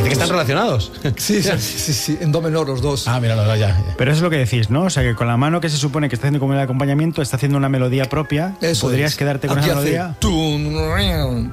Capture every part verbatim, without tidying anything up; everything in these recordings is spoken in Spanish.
Parece que están relacionados. Sí, sí, sí, sí, en do menor los dos. Ah, mira, ya, ya. Pero eso es lo que decís, ¿no? O sea, que con la mano que se supone que está haciendo como el acompañamiento, está haciendo una melodía propia. Eso ¿Podrías es. quedarte con Aquí esa hace melodía? Pum,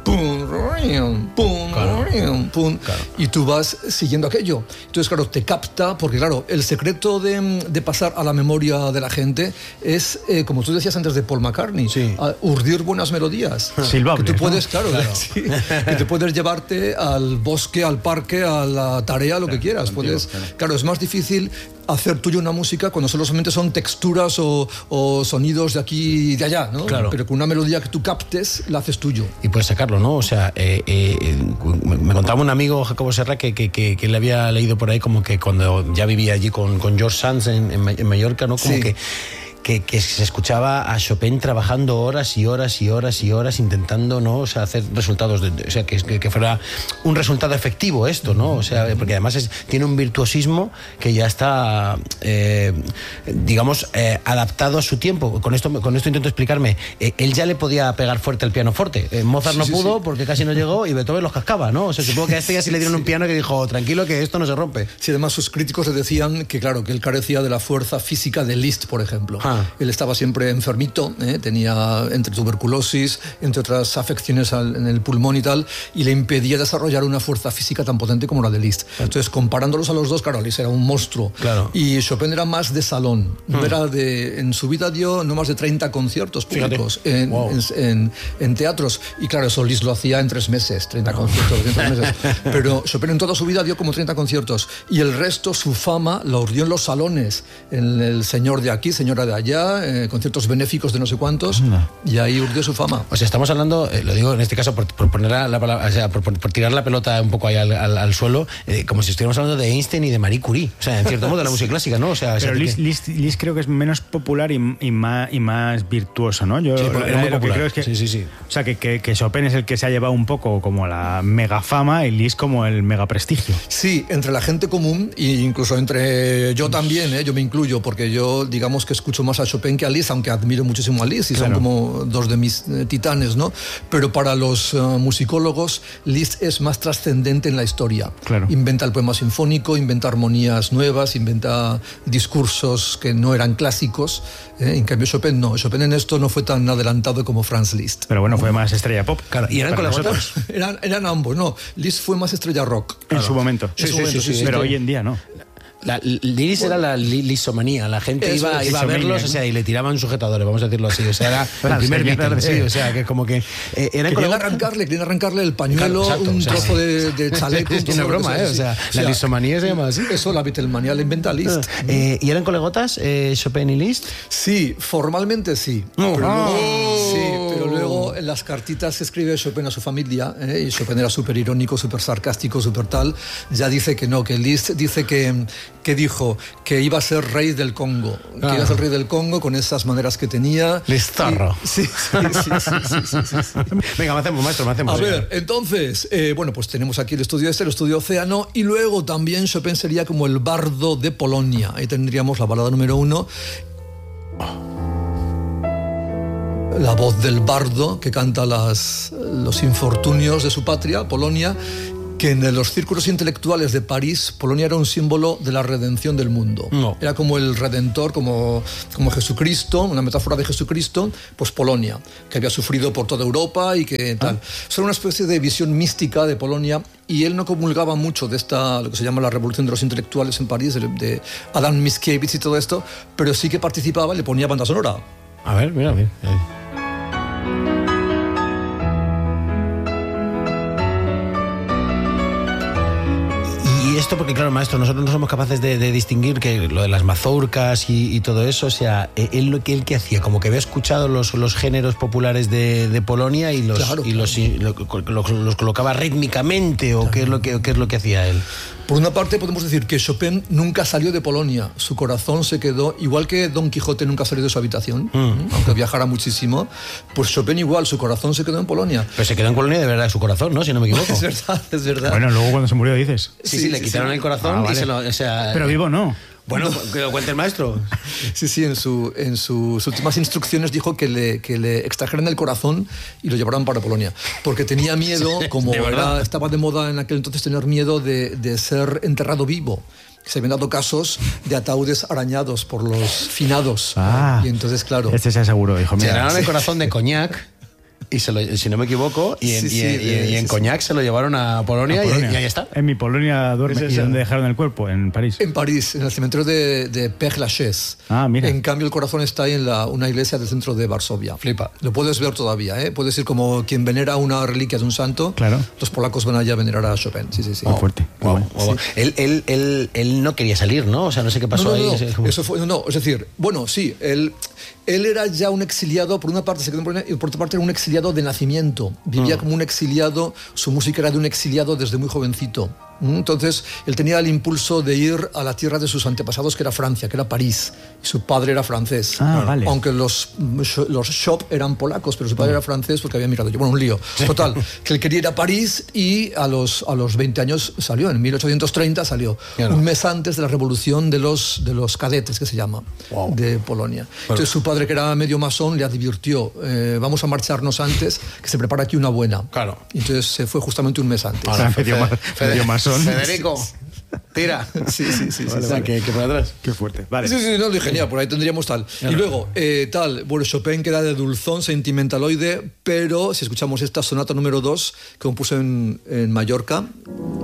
pum, pum, Claro. pum, Claro. y tú vas siguiendo aquello. Entonces, claro, te capta, porque claro, el secreto de, de pasar a la memoria de la gente es, eh, como tú decías antes de Paul McCartney, Sí. a urdir buenas melodías. Silbables, que tú puedes, ¿no? claro, Claro. sí, que te puedes llevarte al bosque, al parque, a la tarea, lo que quieras. Puedes, claro, es más difícil hacer tuyo una música cuando solamente son texturas o, o sonidos de aquí y de allá, ¿no? Claro. Pero con una melodía que tú captes, la haces tuyo. Y puedes sacarlo, ¿no? O sea, eh, eh, me me contaba un amigo, Jacobo Serra, que, que, que, que le había leído por ahí como que cuando ya vivía allí con, con George Sands en, en, Ma- en Mallorca, ¿no? Como Sí. que, que, que se escuchaba a Chopin trabajando horas y horas y horas y horas intentando, ¿no? O sea, hacer resultados, de, de- o sea, que, que, que fuera un resultado efectivo esto, ¿no? O sea, porque además es, tiene un virtuosismo que ya está, eh, digamos, eh, adaptado a su tiempo. Con esto, con esto intento explicarme. Eh, él ya le podía pegar fuerte al pianoforte. Eh, Mozart Sí, no sí, pudo sí. porque casi no llegó y Beethoven los cascaba, ¿no? O sea, supongo que a este ya sí le dieron un piano que dijo, tranquilo que esto no se rompe. Sí, además sus críticos le decían que, claro, que él carecía de la fuerza física de Liszt, por ejemplo. Ah. Él estaba siempre enfermito, ¿eh? Tenía entre tuberculosis, entre otras afecciones al- en el pulmón y tal, y le impedía desarrollar una fuerza física tan potente como la de Liszt. Entonces, comparándolos a los dos, claro, Liszt era un monstruo. Claro. Y Chopin era más de salón. No era de, en su vida dio no más de treinta conciertos Fíjate. públicos en, Wow. en, en- en teatros. Y claro, eso Liszt lo hacía en tres meses, treinta conciertos en tres meses. Pero Chopin en toda su vida dio como treinta conciertos. Y el resto, su fama, la urdió en los salones. En el señor de aquí, señora de allá, eh, conciertos benéficos de no sé cuántos. Anda. Y ahí urdió su fama. O sea, estamos hablando, eh, lo digo en este caso por, por poner la, la palabra, o sea, por, por- por tirar la pelota un poco ahí al, al- al suelo, eh, como si estuviéramos hablando de Einstein y de Marie Curie. O sea, en cierto modo de la música clásica, ¿no? O sea, o sea, Pero que- Liszt, Liszt- Liszt creo que es menos popular y, y más, y más virtuoso, ¿no? Yo Sí, pero era eh, muy lo que popular. creo es que, Sí, sí, sí. O sea, que, que, que Chopin es el que se ha llevado un poco como la mega fama y Liszt como el mega prestigio. Sí, entre la gente común e incluso entre yo también, ¿eh? Yo me incluyo, porque yo digamos que escucho más a Chopin que a Liszt, aunque admiro muchísimo a Liszt y Claro. son como dos de mis eh, titanes, ¿no? Pero para los eh, musicólogos, Liszt es más trascendente en la historia. Claro. Inventa el poema sinfónico, inventa armonías nuevas, inventa discursos que no eran clásicos. ¿eh? En cambio, Chopin no. Chopin en esto no fue tan adelantado como Franz Liszt. Pero bueno, fue más estrella pop. Claro, y eran para colaboradores. nosotros. Eran, eran ambos, no. Liszt fue más estrella rock. En su momento. En su momento, sí, sí, Pero sí. hoy en día no. La Liris era la li- lisomanía, la gente Eso iba, es, iba a lisomania, verlos, ¿no? o sea, y le tiraban sujetadores, vamos a decirlo así, o sea, era el Ah, primer sí, Beatle, claro, sí, sí. o sea, que como que eh, eran Querían colaboradores. arrancarle, querían arrancarle el pañuelo, Claro, exacto, un o sea, trozo de, de chaleco. un es trozo una de lo que broma, ¿eh? O sea, la lisomanía se llama así. Eso, la Beatlemanía la inventa Liszt. Eh, ¿Y eran colegotas, eh, Chopin y Liszt? Sí, formalmente sí. No. Pero luego, Oh. sí, pero luego en las cartitas que escribe Chopin a su familia, ¿eh? Y Chopin era súper irónico, súper sarcástico, súper tal, ya dice que no, que Liszt dice que, que dijo que iba a ser rey del Congo, que Ah. iba a ser rey del Congo con esas maneras que tenía. Listarro. Y- Sí, sí, sí, sí, sí, sí, sí, sí. Venga, me hacemos, maestro, me hacemos. A ver, entonces, eh, bueno, pues tenemos aquí el estudio este, el estudio Océano, y luego también Chopin sería como el bardo de Polonia. Ahí tendríamos la balada número uno. La voz del bardo que canta las, los infortunios de su patria, Polonia, que en los círculos intelectuales de París, Polonia era un símbolo de la redención del mundo. No. Era como el redentor, como, como Jesucristo, una metáfora de Jesucristo, pues Polonia, que había sufrido por toda Europa y que tal. Eso era una especie de visión mística de Polonia, y él no comulgaba mucho de esta, lo que se llama la revolución de los intelectuales en París, de, de Adam Mickiewicz y todo esto, pero sí que participaba y le ponía banda sonora. A ver, mira, mira. eh. Y esto porque, claro, maestro, nosotros no somos capaces de, de distinguir que lo de las mazurcas y, y todo eso, o sea, eh, él lo que él que hacía, como que había escuchado los, los géneros populares de, de Polonia y los Claro, y los, y lo- los, los colocaba rítmicamente, o qué es lo que o qué es lo que hacía él. Por una parte podemos decir que Chopin nunca salió de Polonia, su corazón se quedó, igual que Don Quijote nunca salió de su habitación, Mm. aunque viajara muchísimo, pues Chopin igual, su corazón se quedó en Polonia. Pero se quedó en Polonia de verdad su corazón, ¿no? Si no me equivoco. Es verdad, es verdad. Bueno, luego cuando se murió dices. Sí, sí, Sí, le sí, quitaron sí. el corazón Ah, y vale. se lo, o sea, Pero vivo no. Bueno, que lo cuente el maestro. Sí, sí, en, su, en sus últimas instrucciones dijo que le, que le extrajeran el corazón y lo llevaran para Polonia. Porque tenía miedo, como ¿De verdad? era, estaba de moda en aquel entonces tener miedo de, de ser enterrado vivo. Se habían dado casos de ataúdes arañados por los finados. Ah, y entonces, claro. Este se aseguró, dijo, Se mira. llenaron el corazón de coñac. Y se lo, si no me equivoco, y en, Sí, sí, y, y- de- y en sí, Cognac se lo llevaron a Polonia, a y- Polonia. Y, ahí está. En mi Polonia duerme. Es ¿Y eso. dónde dejaron el cuerpo? En París. En París, en el cementerio de, de Père Lachaise. Ah, mira. En cambio, el corazón está ahí en la, una iglesia del centro de Varsovia. Flipa. Lo puedes ver todavía, ¿eh? Puedes ir como quien venera una reliquia de un santo. Claro. Los polacos van allá a venerar a Chopin. Sí, sí, sí. Muy fuerte. Qué Wow, bueno. wow, wow. Él, él, él, él no quería salir, ¿no? O sea, no sé qué pasó No, no, ahí. no, Es como- eso fue, no, no, es decir, bueno, sí, él, él era ya un exiliado, por una parte se quedó en Polonia y por otra parte era un exiliado de nacimiento. Vivía como un exiliado, su música era de un exiliado desde muy jovencito. Entonces, él tenía el impulso de ir a la tierra de sus antepasados, que era Francia, que era París, y su padre era francés. Ah, vale. Aunque los, los Chop eran polacos, pero su padre era francés porque había migrado. Bueno, un lío. Total, que él quería ir a París y a los, a los veinte años salió, en mil ochocientos treinta salió, Claro. un mes antes de la revolución de los, de los cadetes, que se llama, Wow. de Polonia. Entonces su padre, que era medio masón, le advirtió, eh, vamos a marcharnos antes, que se prepara aquí una buena. Claro. Y entonces se fue justamente un mes antes. Ahora, medio, ma- Fede- medio masón. Federico, tira. Sí, sí, sí. sí, O sí. sea, que, que por atrás. Qué fuerte. Vale. Sí, sí, no, dije, genial, por ahí tendríamos tal. Y luego, eh, tal, bueno, Chopin queda de dulzón, sentimentaloide, pero si escuchamos esta sonata número dos, que compuso en, en Mallorca,